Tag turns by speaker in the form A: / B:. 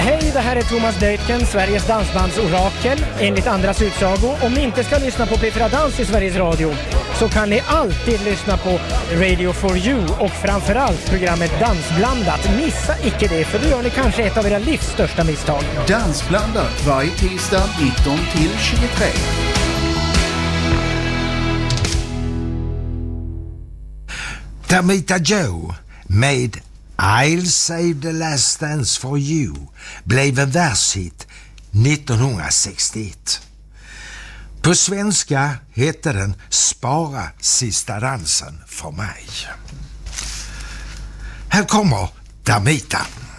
A: Hej, det här är Thomas Deutgen, Sveriges dansbandsorakel. Enligt andras utsago, om ni inte ska lyssna på P4 Dans i Sveriges Radio så kan ni alltid lyssna på Radio for You och framförallt programmet Dansblandat. Missa icke det, för då gör ni kanske ett av era livs största misstag.
B: Dansblandat varje tisdag 19 till 23.
C: Damita Joe med I'll save the last dance for you blev en världshit 1961. På svenska hette den Spara sista dansen för mig. Här kommer Damita.